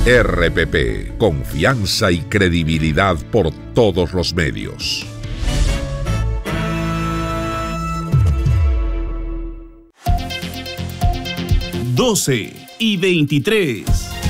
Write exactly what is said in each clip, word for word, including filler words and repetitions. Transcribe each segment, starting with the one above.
R P P, confianza y credibilidad por todos los medios. doce y veintitrés.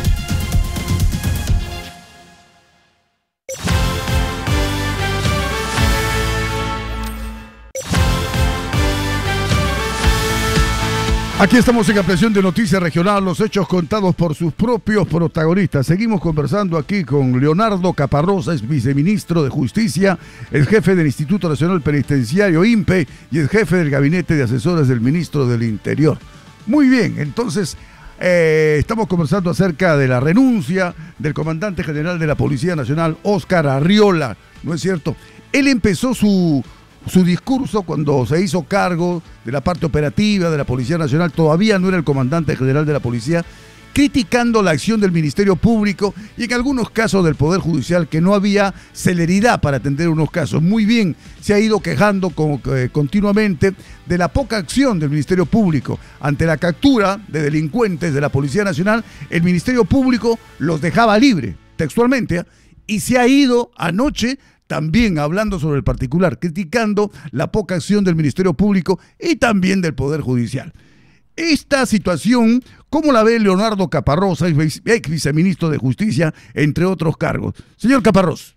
Aquí estamos en Ampliación de Noticias Regional, los hechos contados por sus propios protagonistas. Seguimos conversando aquí con Leonardo Caparrosa, es viceministro de Justicia, el jefe del Instituto Nacional Penitenciario, I N P E, y el jefe del Gabinete de Asesores del Ministro del Interior. Muy bien, entonces eh, estamos conversando acerca de la renuncia del comandante general de la Policía Nacional, Óscar Arriola, ¿no es cierto? Él empezó su... Su discurso cuando se hizo cargo de la parte operativa de la Policía Nacional, todavía no era el comandante general de la policía, criticando la acción del Ministerio Público y en algunos casos del Poder Judicial, que no había celeridad para atender unos casos. Muy bien, se ha ido quejando con, eh, continuamente de la poca acción del Ministerio Público. Ante la captura de delincuentes de la Policía Nacional, el Ministerio Público los dejaba libre, textualmente, ¿eh? Y se ha ido anoche también hablando sobre el particular, criticando la poca acción del Ministerio Público y también del Poder Judicial. Esta situación, ¿cómo la ve Leonardo Caparrosa, ex viceministro de Justicia, entre otros cargos? Señor Caparrós.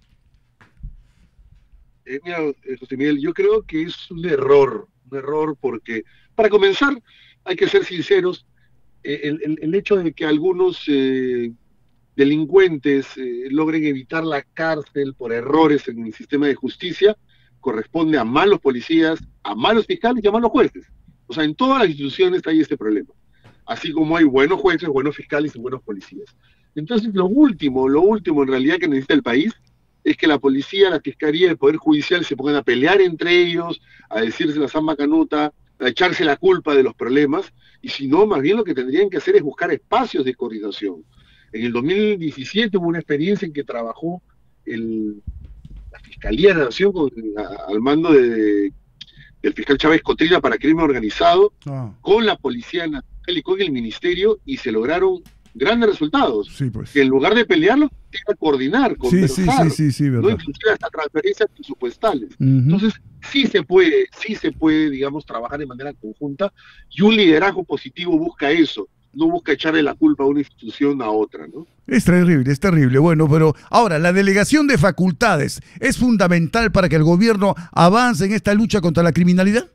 Eh, mira, José Miguel, yo creo que es un error, un error porque, para comenzar, hay que ser sinceros, eh, el, el, el hecho de que algunos... Eh, delincuentes eh, logren evitar la cárcel por errores en el sistema de justicia, corresponde a malos policías, a malos fiscales y a malos jueces. O sea, en todas las instituciones hay este problema. Así como hay buenos jueces, buenos fiscales y buenos policías. Entonces, lo último, lo último en realidad que necesita el país es que la policía, la fiscalía y el Poder Judicial se pongan a pelear entre ellos, a decirse la samba canuta, a echarse la culpa de los problemas, y si no, más bien lo que tendrían que hacer es buscar espacios de coordinación. En el dos mil diecisiete hubo una experiencia en que trabajó el, la Fiscalía de la Nación con, a, al mando de, del fiscal Chávez Cotrina para crimen organizado, oh. con la Policía Nacional y con el Ministerio, y se lograron grandes resultados. Sí, pues. Que en lugar de pelearlo, tiene que coordinar, conversar, sí, sí, sí, sí, no inclusive hasta transferencias presupuestales. Uh-huh. Entonces, sí se puede, sí se puede, digamos, trabajar de manera conjunta, y un liderazgo positivo busca eso. No busca echarle la culpa a una institución a otra, ¿no? Es terrible, es terrible. Bueno, pero ahora, la delegación de facultades es fundamental para que el gobierno avance en esta lucha contra la criminalidad.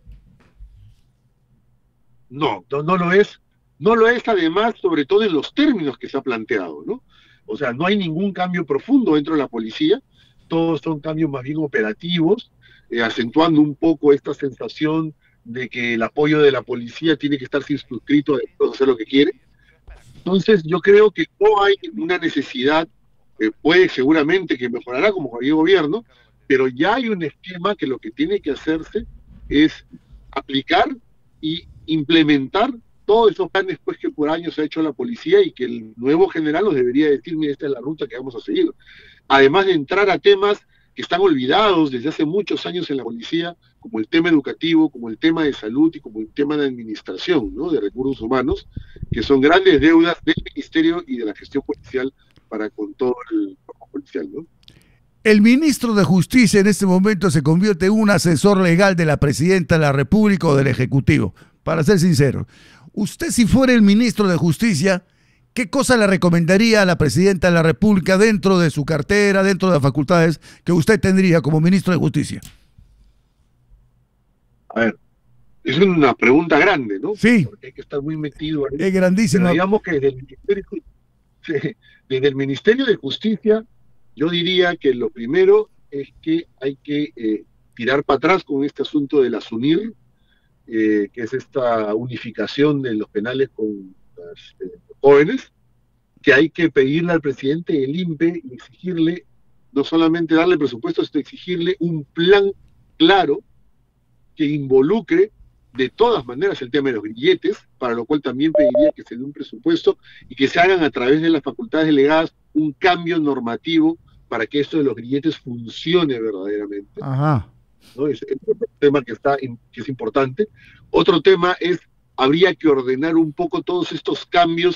No, no, no lo es. No lo es, además, sobre todo en los términos que se ha planteado, ¿no? O sea, no hay ningún cambio profundo dentro de la policía. Todos son cambios más bien operativos, eh, acentuando un poco esta sensación de que el apoyo de la policía tiene que estar circunscrito a hacer lo que quiere. Entonces yo creo que no hay una necesidad, eh, puede seguramente que mejorará como cualquier gobierno, pero ya hay un esquema que lo que tiene que hacerse es aplicar y implementar todos esos planes pues, que por años ha hecho la policía, y que el nuevo general nos debería decir, mira, esta es la ruta que vamos a seguir. Además de entrar a temas que están olvidados desde hace muchos años en la policía, como el tema educativo, como el tema de salud y como el tema de administración, ¿no? De recursos humanos, que son grandes deudas del Ministerio y de la gestión policial para con todo el cuerpo policial, ¿no? El ministro de Justicia en este momento se convierte en un asesor legal de la Presidenta de la República o del Ejecutivo, para ser sincero. Usted, si fuera el ministro de Justicia, ¿qué cosa le recomendaría a la Presidenta de la República dentro de su cartera, dentro de las facultades que usted tendría como ministro de Justicia? A ver, es una pregunta grande, ¿no? Sí. Porque hay que estar muy metido ahí. Es grandísima. Pero digamos que desde el, Ministerio, desde el Ministerio de Justicia, yo diría que lo primero es que hay que eh, tirar para atrás con este asunto del ASUNIR, eh, que es esta unificación de los penales con las eh, jóvenes, que hay que pedirle al presidente del I N P E y exigirle, no solamente darle presupuesto, sino exigirle un plan claro que involucre de todas maneras el tema de los grilletes, para lo cual también pediría que se dé un presupuesto y que se hagan a través de las facultades delegadas un cambio normativo para que esto de los grilletes funcione verdaderamente. Ajá. ¿No? Es un tema que, está, que es importante. Otro tema es, habría que ordenar un poco todos estos cambios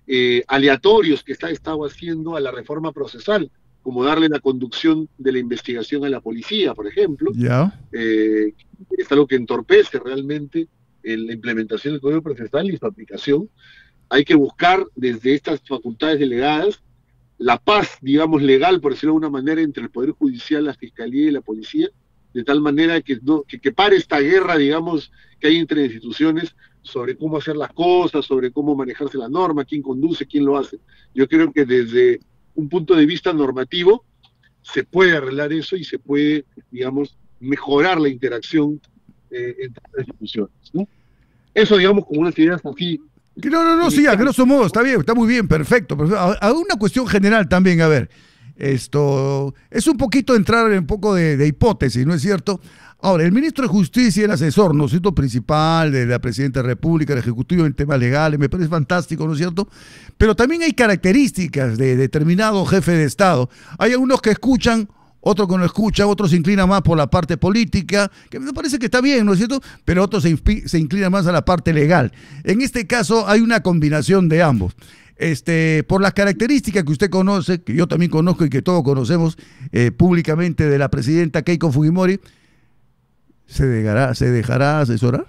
eh, aleatorios que está estado haciendo a la reforma procesal, como darle la conducción de la investigación a la policía, por ejemplo. Ya. Eh, es algo que entorpece realmente la implementación del Código Procesal y su aplicación. Hay que buscar desde estas facultades delegadas la paz, digamos, legal, por decirlo de alguna manera, entre el Poder Judicial, la Fiscalía y la Policía, de tal manera que, no, que, que pare esta guerra, digamos, que hay entre instituciones sobre cómo hacer las cosas, sobre cómo manejarse la norma, quién conduce, quién lo hace. Yo creo que desde un punto de vista normativo se puede arreglar eso y se puede, digamos, mejorar la interacción eh, entre las instituciones, ¿no? Eso, digamos, como unas ideas así. No, no, no, sí, a grosso modo, está bien, está muy bien, perfecto. perfecto. A, a una cuestión general también, a ver, esto es un poquito entrar en un poco de, de hipótesis, ¿no es cierto? Ahora, el ministro de Justicia, el asesor, ¿no es cierto?, principal de la Presidenta de la República, el Ejecutivo en temas legales, me parece fantástico, ¿no es cierto? Pero también hay características de determinado jefe de Estado. Hay algunos que escuchan, otros que no escuchan, otros se inclinan más por la parte política, que me parece que está bien, ¿no es cierto? Pero otros se, se inclinan más a la parte legal. En este caso hay una combinación de ambos. Este, por las características que usted conoce, que yo también conozco y que todos conocemos eh, públicamente de la presidenta Keiko Fujimori, ¿se dejará, ¿se dejará asesorar?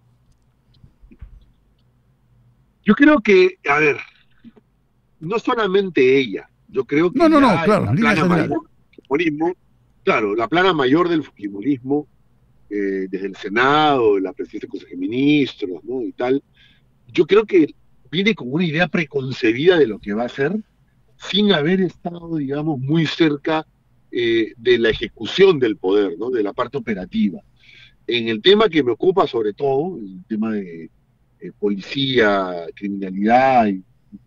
Yo creo que, a ver, no solamente ella, yo creo que no, no, no, claro, la plana mayor del fujimorismo, claro, la plana mayor del fujimorismo, eh, desde el Senado, la presidencia del Consejo de Ministros, ¿no? Y tal, yo creo que viene con una idea preconcebida de lo que va a hacer, sin haber estado, digamos, muy cerca eh, de la ejecución del poder, ¿no? De la parte operativa. En el tema que me ocupa sobre todo, el tema de eh, policía, criminalidad y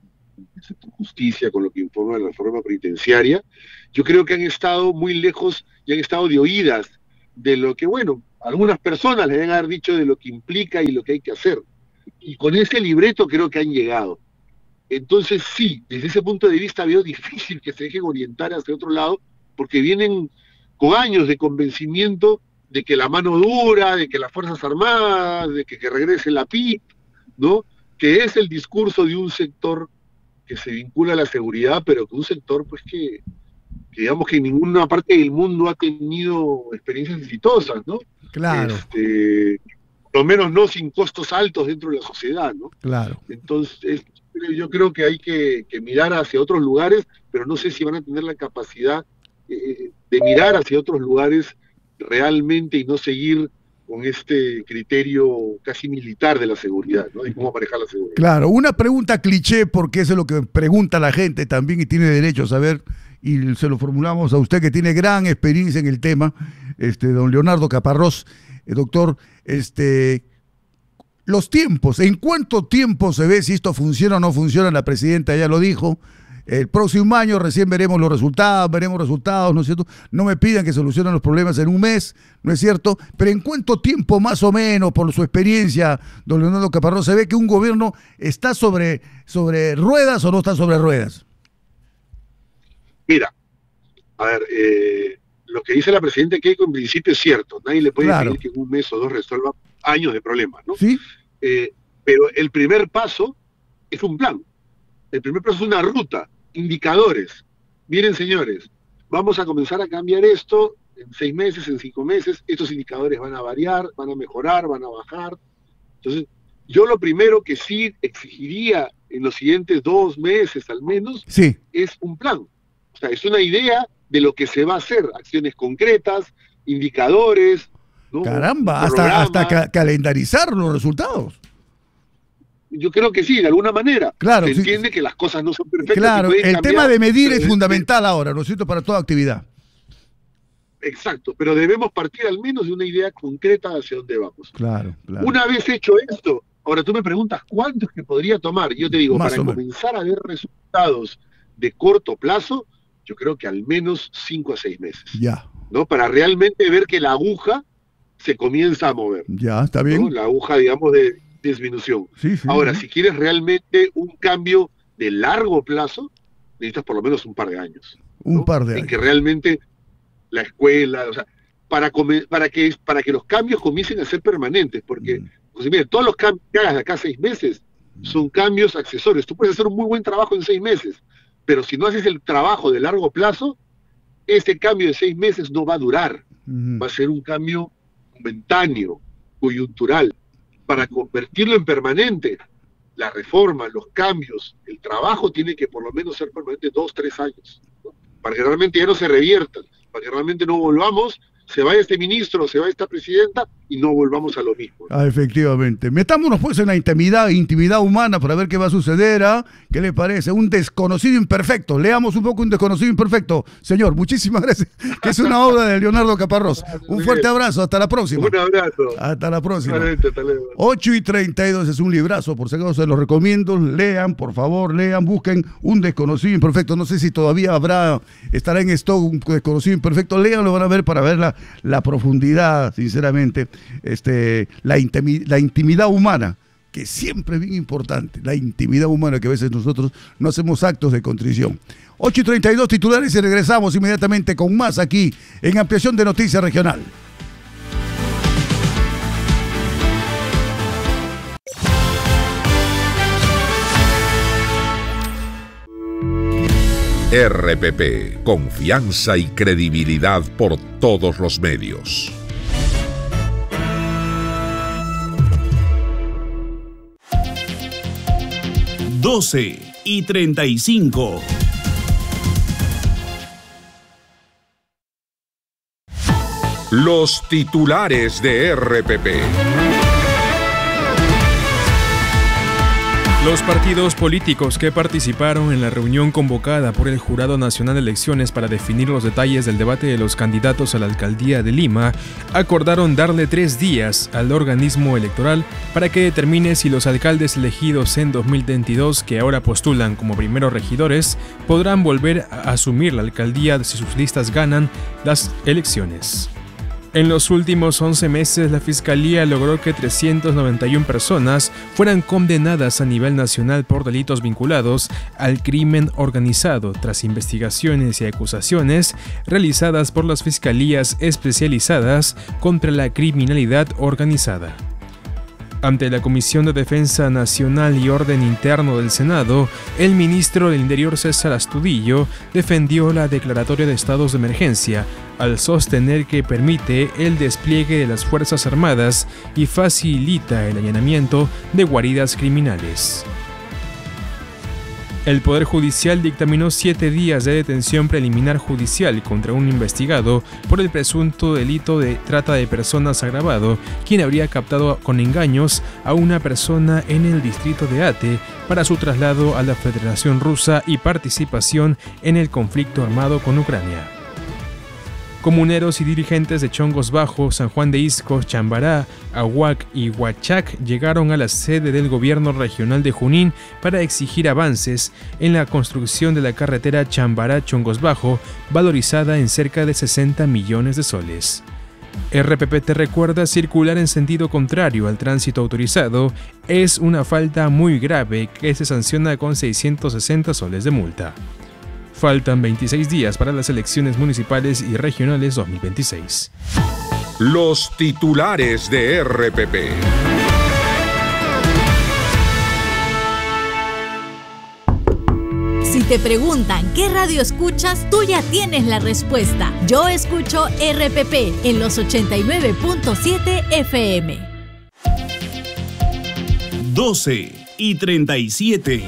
el sector justicia, con lo que informa la reforma penitenciaria, yo creo que han estado muy lejos y han estado de oídas de lo que, bueno, algunas personas les deben haber dicho de lo que implica y lo que hay que hacer. Y con ese libreto creo que han llegado. Entonces sí, desde ese punto de vista veo difícil que se dejen orientar hacia otro lado, porque vienen con años de convencimiento de que la mano dura, de que las Fuerzas Armadas, de que, que regrese la P I P, ¿no? Que es el discurso de un sector que se vincula a la seguridad, pero que un sector pues que, que digamos que en ninguna parte del mundo ha tenido experiencias exitosas, ¿no? Claro. Este, por lo menos no sin costos altos dentro de la sociedad, ¿no? Claro. Entonces, yo creo que hay que, que mirar hacia otros lugares, pero no sé si van a tener la capacidad eh, de mirar hacia otros lugares realmente y no seguir con este criterio casi militar de la seguridad, ¿no? De cómo manejar la seguridad. Claro, una pregunta cliché, porque eso es lo que pregunta la gente también y tiene derecho a saber, y se lo formulamos a usted que tiene gran experiencia en el tema, este, don Leonardo Caparrós, eh, doctor, este, los tiempos, ¿en cuánto tiempo se ve si esto funciona o no funciona? La presidenta ya lo dijo. El próximo año recién veremos los resultados, veremos resultados, ¿no es cierto? No me pidan que solucionen los problemas en un mes, ¿no es cierto? Pero ¿en cuánto tiempo más o menos, por su experiencia, don Leonardo Caparrós, se ve que un gobierno está sobre, sobre ruedas o no está sobre ruedas? Mira, a ver, eh, lo que dice la presidenta Keiko en principio es cierto. Nadie le puede Claro. decir que en un mes o dos resuelva años de problemas, ¿no? ¿Sí? Eh, pero el primer paso es un plan. El primer paso es una ruta, indicadores. Miren, señores, vamos a comenzar a cambiar esto en seis meses, en cinco meses. Estos indicadores van a variar, van a mejorar, van a bajar. Entonces, yo lo primero que sí exigiría en los siguientes dos meses al menos Sí. es un plan. O sea, es una idea de lo que se va a hacer, acciones concretas, indicadores, ¿no? Caramba, hasta, hasta ca calendarizar los resultados. Yo creo que sí, de alguna manera. Claro, se sí. entiende que las cosas no son perfectas. Claro, y pueden el cambiar, tema de medir pero es fundamental ahora, ¿no es cierto?, para toda actividad. Exacto, pero debemos partir al menos de una idea concreta hacia dónde vamos. Claro, claro. Una vez hecho esto, ahora tú me preguntas cuánto es que podría tomar. Yo te digo, Más para o menos. comenzar a ver resultados de corto plazo, yo creo que al menos cinco a seis meses, Ya, ¿no? Para realmente ver que la aguja se comienza a mover, ya, está bien. ¿no? La aguja, digamos, de disminución. Sí, sí, Ahora, sí. si quieres realmente un cambio de largo plazo, necesitas por lo menos un par de años. Un ¿no? par de En años. que realmente la escuela, o sea, para, come, para, que, para que los cambios comiencen a ser permanentes, porque, Mm. pues, mire, todos los cambios que hagas de acá a seis meses son cambios accesorios. Tú puedes hacer un muy buen trabajo en seis meses, pero si no haces el trabajo de largo plazo, ese cambio de seis meses no va a durar. Uh-huh. Va a ser un cambio momentáneo, coyuntural. Para convertirlo en permanente, la reforma, los cambios, el trabajo tiene que por lo menos ser permanente dos, tres años, ¿no? Para que realmente ya no se reviertan, para que realmente no volvamos, se vaya este ministro, se vaya esta presidenta y no volvamos a lo mismo, ¿no? Ah, efectivamente. Metámonos pues en la intimidad, intimidad humana para ver qué va a suceder, ¿ah? ¿Qué le parece? Un desconocido imperfecto. Leamos un poco Un desconocido imperfecto. Señor, muchísimas gracias. Que es una obra de Leonardo Caparrós. Un fuerte abrazo. Hasta la próxima. Un abrazo. Hasta la próxima. Hasta luego. ocho y treinta y dos es un librazo, por si acaso se los recomiendo. Lean, por favor, lean, busquen Un desconocido imperfecto. No sé si todavía habrá, estará en stock Un desconocido imperfecto. Lean, lo van a ver para ver la, la profundidad, sinceramente. Este, la, intimi, la intimidad humana, que siempre es bien importante, la intimidad humana, que a veces nosotros no hacemos actos de contrición. ocho y treinta y dos titulares y regresamos inmediatamente con más aquí en Ampliación de Noticias Regional. R P P, confianza y credibilidad por todos los medios. doce y treinta y cinco. Los titulares de R P P. Los partidos políticos que participaron en la reunión convocada por el Jurado Nacional de Elecciones para definir los detalles del debate de los candidatos a la alcaldía de Lima acordaron darle tres días al organismo electoral para que determine si los alcaldes elegidos en dos mil veintidós, que ahora postulan como primeros regidores, podrán volver a asumir la alcaldía si sus listas ganan las elecciones. En los últimos once meses, la Fiscalía logró que trescientas noventa y una personas fueran condenadas a nivel nacional por delitos vinculados al crimen organizado, tras investigaciones y acusaciones realizadas por las Fiscalías especializadas contra la criminalidad organizada. Ante la Comisión de Defensa Nacional y Orden Interno del Senado, el ministro del Interior César Astudillo defendió la declaratoria de estados de emergencia al sostener que permite el despliegue de las Fuerzas Armadas y facilita el allanamiento de guaridas criminales. El Poder Judicial dictaminó siete días de detención preliminar judicial contra un investigado por el presunto delito de trata de personas agravado, quien habría captado con engaños a una persona en el distrito de Ate para su traslado a la Federación Rusa y participación en el conflicto armado con Ucrania. Comuneros y dirigentes de Chongos Bajo, San Juan de Izcos, Chambará, Ahuac y Huachac llegaron a la sede del gobierno regional de Junín para exigir avances en la construcción de la carretera Chambará-Chongos Bajo, valorizada en cerca de sesenta millones de soles. R P P te recuerda: circular en sentido contrario al tránsito autorizado es una falta muy grave que se sanciona con seiscientos sesenta soles de multa. Faltan veintiséis días para las elecciones municipales y regionales dos mil veintiséis. Los titulares de R P P. Si te preguntan qué radio escuchas, tú ya tienes la respuesta. Yo escucho R P P en los ochenta y nueve punto siete F M. doce y treinta y siete.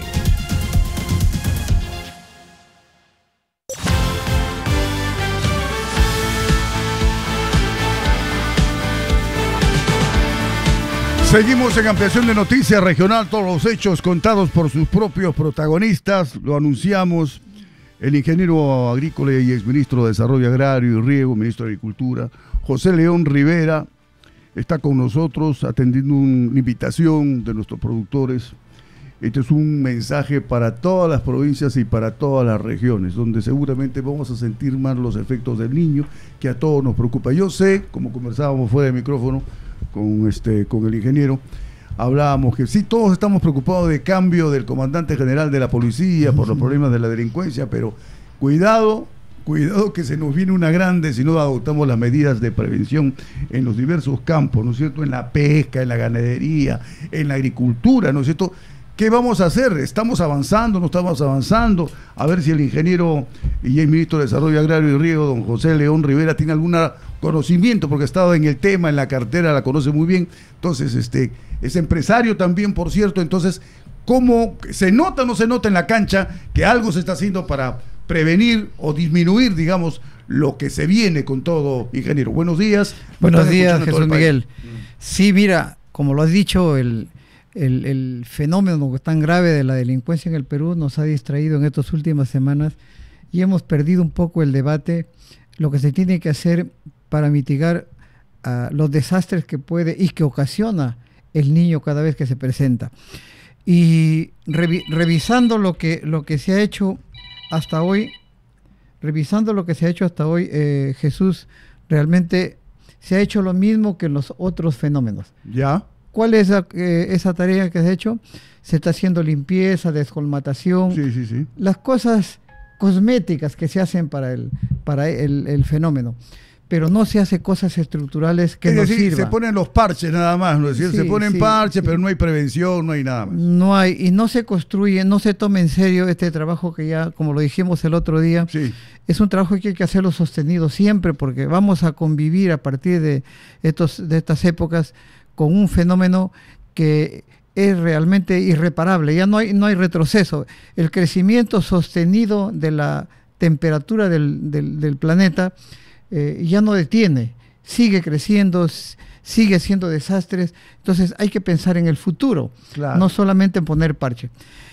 Seguimos en Ampliación de Noticias Regional, todos los hechos contados por sus propios protagonistas. Lo anunciamos, el ingeniero agrícola y exministro de Desarrollo Agrario y Riego, ministro de Agricultura, José León Rivera, está con nosotros atendiendo una invitación de nuestros productores. Este es un mensaje para todas las provincias y para todas las regiones, donde seguramente vamos a sentir más los efectos del Niño, que a todos nos preocupa. Yo sé, como conversábamos fuera de micrófono, con este con el ingeniero, hablábamos que sí, todos estamos preocupados de cambio del comandante general de la policía por los problemas de la delincuencia, pero cuidado, cuidado que se nos viene una grande si no adoptamos las medidas de prevención en los diversos campos, ¿no es cierto? En la pesca, en la ganadería, en la agricultura, ¿no es cierto? ¿qué vamos a hacer? ¿Estamos avanzando? ¿No estamos avanzando? A ver si el ingeniero y el ministro de Desarrollo Agrario y Riego, don José León Rivera, tiene algún conocimiento, porque ha estado en el tema, en la cartera, la conoce muy bien. Entonces, este, es empresario también, por cierto. Entonces, ¿cómo se nota o no se nota en la cancha que algo se está haciendo para prevenir o disminuir, digamos, lo que se viene con todo, ingeniero? Buenos días. Buenos días, Jesús Miguel. Sí, mira, como lo has dicho, el, el, el fenómeno tan grave de la delincuencia en el Perú nos ha distraído en estas últimas semanas y hemos perdido un poco el debate, lo que se tiene que hacer para mitigar uh, los desastres que puede y que ocasiona el niño cada vez que se presenta. Y revi revisando lo que, lo que se ha hecho hasta hoy, revisando lo que se ha hecho hasta hoy, eh, Jesús, realmente se ha hecho lo mismo que en los otros fenómenos. ¿Ya? ¿Cuál es la, eh, esa tarea que se ha hecho? Se está haciendo limpieza, descolmatación, sí, sí, sí. las cosas cosméticas que se hacen para el, para el, el fenómeno. Pero no se hace cosas estructurales que es nos decir, sirvan. Se ponen los parches nada más, ¿no? Es decir, sí, se ponen sí, parches, sí. pero no hay prevención, no hay nada más. No hay, y no se construye, no se toma en serio este trabajo que ya, como lo dijimos el otro día, sí. es un trabajo que hay que hacerlo sostenido siempre, porque vamos a convivir a partir de, estos, de estas épocas con un fenómeno que es realmente irreparable, ya no hay, no hay retroceso. El crecimiento sostenido de la temperatura del, del, del planeta Eh, ya no detiene, sigue creciendo, sigue haciendo desastres. Entonces hay que pensar en el futuro, claro. no solamente en poner parche.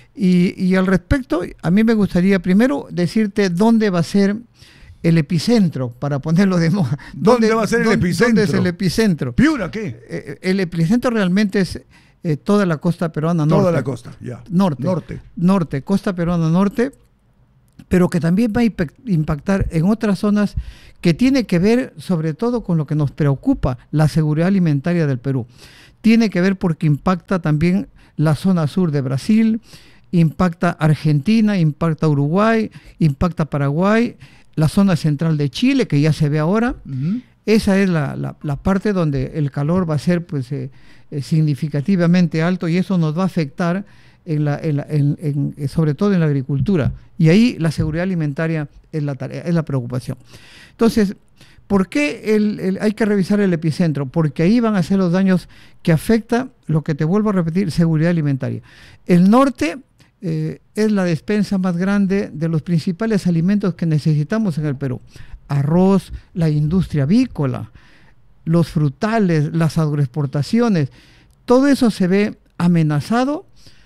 Y, y al respecto, a mí me gustaría primero decirte dónde va a ser el epicentro, para ponerlo de moda. ¿Dónde, ¿Dónde va a ser el dónde, epicentro? ¿Dónde es el epicentro? ¿Piura qué? Eh, el epicentro realmente es eh, toda la costa peruana norte. Toda la costa, ya. Norte. Norte. Norte, costa peruana norte, pero que también va a impactar en otras zonas que tiene que ver sobre todo con lo que nos preocupa, la seguridad alimentaria del Perú. Tiene que ver porque impacta también la zona sur de Brasil, impacta Argentina, impacta Uruguay, impacta Paraguay, la zona central de Chile, que ya se ve ahora. Uh-huh. Esa es la, la, la parte donde el calor va a ser pues, eh, eh, significativamente alto, y eso nos va a afectar en la, en la, en, en, sobre todo en la agricultura. Y ahí la seguridad alimentaria es la tarea, es la preocupación. Entonces, ¿por qué el, el, hay que revisar el epicentro? Porque ahí van a ser los daños que afecta, lo que te vuelvo a repetir, seguridad alimentaria. El norte eh, es la despensa más grande de los principales alimentos que necesitamos en el Perú. Arroz, la industria avícola, los frutales, las agroexportaciones, todo eso se ve amenazado,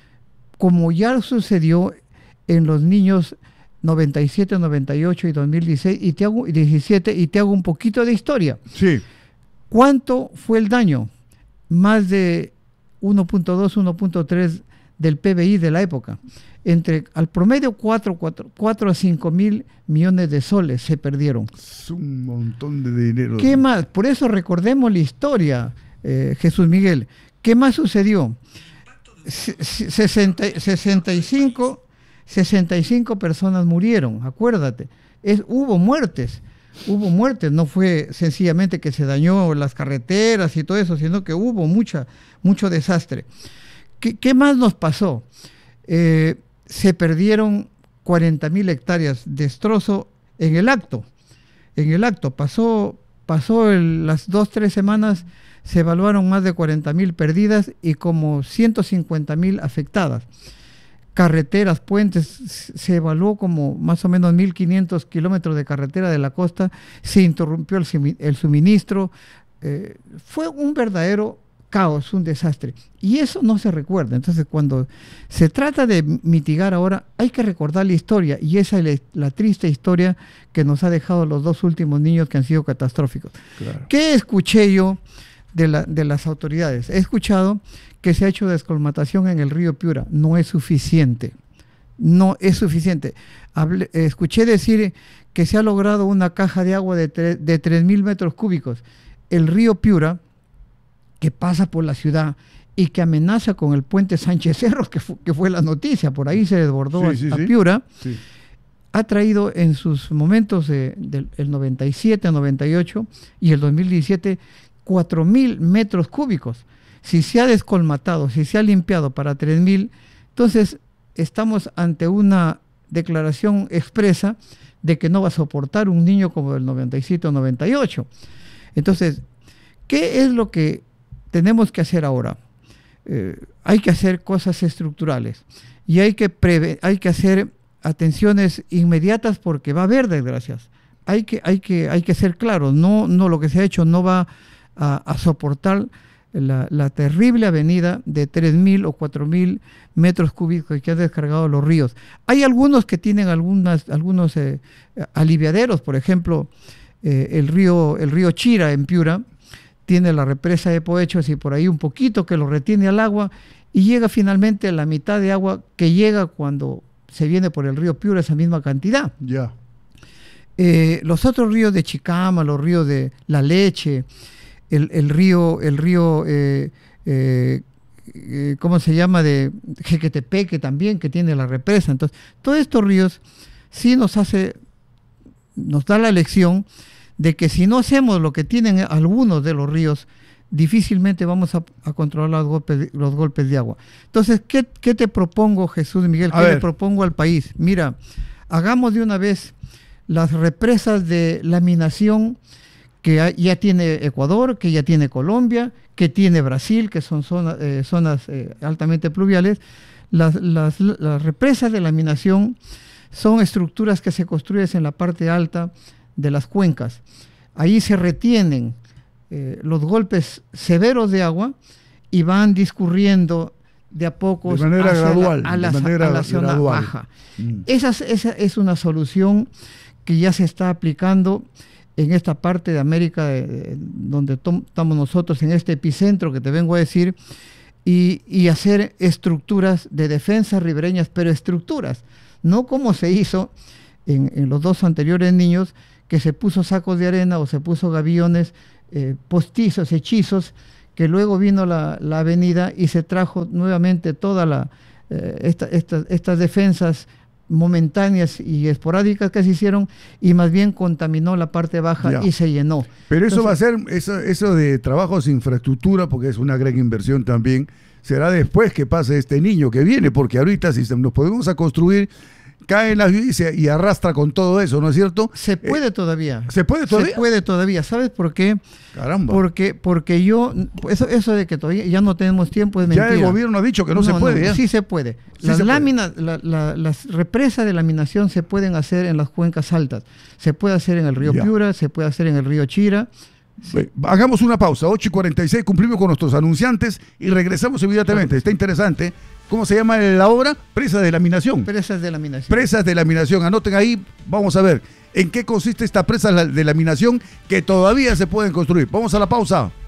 como ya sucedió en los niños noventa y siete, noventa y ocho y dos mil dieciséis y te hago diecisiete, y te hago un poquito de historia. Sí. ¿Cuánto fue el daño? Más de uno punto dos, uno punto tres del P B I de la época. Entre al promedio cuatro a cinco mil millones de soles se perdieron. Es un montón de dinero. ¿Qué más? Por eso recordemos la historia, eh, Jesús Miguel. ¿Qué más sucedió? sesenta, sesenta y cinco, sesenta y cinco personas murieron, acuérdate. Es, hubo muertes, hubo muertes, no fue sencillamente que se dañó las carreteras y todo eso, sino que hubo mucha, mucho desastre. ¿Qué, qué más nos pasó? Eh, se perdieron cuarenta mil hectáreas, destrozo en el acto. En el acto pasó, pasó el, las dos, tres semanas, se evaluaron más de cuarenta mil perdidas y como ciento cincuenta mil afectadas. Carreteras, puentes, se evaluó como más o menos mil quinientos kilómetros de carretera de la costa, se interrumpió el, el suministro, eh, fue un verdadero caos, un desastre, y eso no se recuerda. Entonces, cuando se trata de mitigar ahora, hay que recordar la historia, y esa es la, la triste historia que nos ha dejado los dos últimos niños que han sido catastróficos. Claro. ¿Qué escuché yo de, la, de las autoridades? He escuchado que se ha hecho descolmatación en el río Piura. No es suficiente, no es suficiente. Hablé, escuché decir que se ha logrado una caja de agua de, de tres mil metros cúbicos. El río Piura, que pasa por la ciudad y que amenaza con el puente Sánchez Cerros, que, fu que fue la noticia, por ahí se desbordó sí, sí, a, a Piura, sí. Ha traído en sus momentos eh, del el noventa y siete, noventa y ocho y el dos mil diecisiete cuatro mil metros cúbicos. Si se ha descolmatado, si se ha limpiado para tres mil, Entonces, estamos ante una declaración expresa de que no va a soportar un niño como el noventa y siete o noventa y ocho. Entonces, ¿qué es lo que tenemos que hacer ahora? Eh, hay que hacer cosas estructurales y hay que, preve- hay que hacer atenciones inmediatas porque va a haber desgracias. Hay que, hay que, hay que ser claros, no, no lo que se ha hecho no va a, a soportar la, la terrible avenida de tres mil o cuatro mil metros cúbicos que han descargado los ríos. Hay algunos que tienen algunas, algunos eh, aliviaderos, por ejemplo, eh, el, río, el río Chira en Piura tiene la represa de Poechos y por ahí un poquito que lo retiene al agua y llega finalmente a la mitad de agua que llega cuando se viene por el río Piura, esa misma cantidad. Ya. Eh, los otros ríos de Chicama, los ríos de La Leche, el, el río, el río eh, eh, eh, ¿cómo se llama? De Jequetepeque también, que tiene la represa. Entonces, todos estos ríos sí nos hace, nos da la lección de que si no hacemos lo que tienen algunos de los ríos, difícilmente vamos a, a controlar los golpes, los golpes de agua. Entonces, ¿qué, qué te propongo, Jesús Miguel? ¿Qué le propongo al país? Mira, hagamos de una vez las represas de laminación que ya tiene Ecuador, que ya tiene Colombia, que tiene Brasil, que son zona, eh, zonas eh, altamente pluviales. Las, las, las represas de laminación son estructuras que se construyen en la parte alta de las cuencas. Ahí se retienen eh, los golpes severos de agua y van discurriendo de a poco de manera hacia gradual, la, a la, de manera a la zona gradual. baja. Mm. Esa, esa es una solución que ya se está aplicando en esta parte de América de, de, donde estamos nosotros, en este epicentro que te vengo a decir, y, y hacer estructuras de defensa ribereñas, pero estructuras, no como se hizo en, en los dos anteriores niños, que se puso sacos de arena o se puso gaviones, eh, postizos, hechizos, que luego vino la, la avenida y se trajo nuevamente toda la eh, esta, esta, estas defensas momentáneas y esporádicas que se hicieron y más bien contaminó la parte baja ya. Y se llenó. Pero eso Entonces, va a ser, eso, eso de trabajos de infraestructura, porque es una gran inversión también, será después que pase este niño que viene, porque ahorita si nos podemos a construir, cae la lluvia y arrastra con todo eso, ¿no es cierto? Se puede eh, todavía. ¿Se puede todavía? Se puede todavía. ¿Sabes por qué? Caramba. Porque, porque yo, eso, eso de que todavía ya no tenemos tiempo es mentira. Ya el gobierno ha dicho que no, no se puede. No, ¿eh? Sí se puede. Sí las se láminas, puede. La, la, las represas de laminación se pueden hacer en las cuencas altas. Se puede hacer en el río ya. Piura, se puede hacer en el río Chira. Sí. Hagamos una pausa, ocho y cuarenta y seis, cumplimos con nuestros anunciantes y regresamos inmediatamente. Claro. Está interesante. ¿Cómo se llama la obra? Presas de laminación. Presas de laminación. Presas de laminación. Anoten ahí, vamos a ver en qué consiste esta presa de laminación que todavía se pueden construir. Vamos a la pausa.